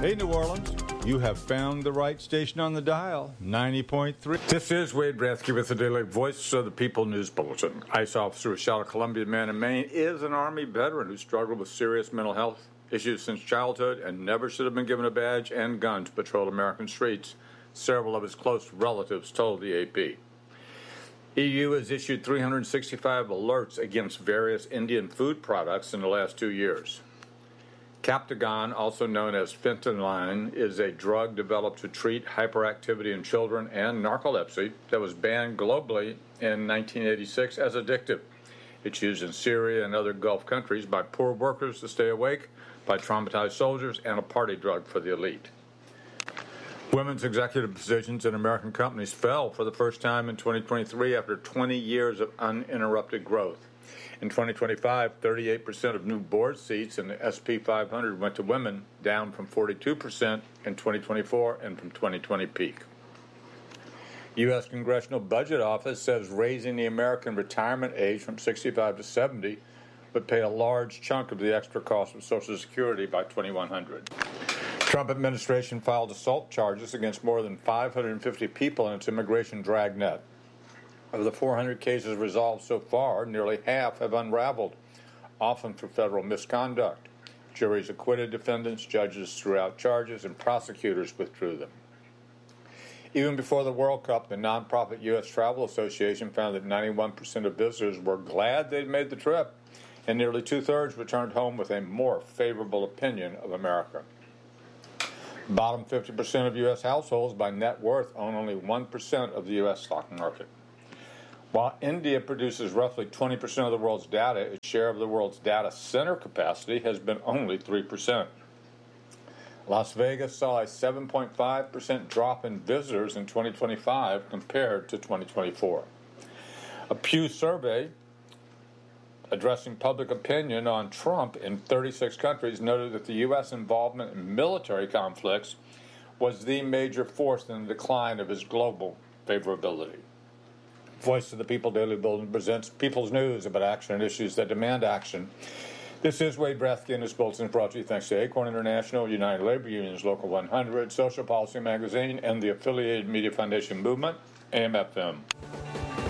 Hey, New Orleans, you have found the right station on the dial, 90.3. This is Wade Brathke with the Daily Voice of the People News Bulletin. ICE officer who shot a Colombian man in Maine is an Army veteran who struggled with serious mental health issues since childhood and never should have been given a badge and gun to patrol American streets, several of his close relatives told the AP. EU has issued 365 alerts against various Indian food products in the last 2 years. Captagon, also known as fentanyl, is a drug developed to treat hyperactivity in children and narcolepsy that was banned globally in 1986 as addictive. It's used in Syria and other Gulf countries by poor workers to stay awake, by traumatized soldiers, and a party drug for the elite. Women's executive positions in American companies fell for the first time in 2023 after 20 years of uninterrupted growth. In 2025, 38% of new board seats in the S&P 500 went to women, down from 42% in 2024 and from 2020 peak. U.S. Congressional Budget Office says raising the American retirement age from 65 to 70 would pay a large chunk of the extra cost of Social Security by 2100. Trump administration filed assault charges against more than 550 people in its immigration dragnet. Of the 400 cases resolved so far, nearly half have unraveled, often for federal misconduct. Juries acquitted defendants, judges threw out charges, and prosecutors withdrew them. Even before the World Cup, the nonprofit U.S. Travel Association found that 91% of visitors were glad they'd made the trip, and nearly two-thirds returned home with a more favorable opinion of America. Bottom 50% of U.S. households by net worth own only 1% of the U.S. stock market. While India produces roughly 20% of the world's data, its share of the world's data center capacity has been only 3%. Las Vegas saw a 7.5% drop in visitors in 2025 compared to 2024. A Pew survey addressing public opinion on Trump in 36 countries noted that the U.S. involvement in military conflicts was the major force in the decline of his global favorability. Voice of the People Daily Bulletin presents People's News about action and issues that demand action. This is Wade Brathke, and this bulletin is brought to you thanks to Acorn International, United Labor Unions Local 100, Social Policy Magazine, and the affiliated Media Foundation Movement, AM/FM.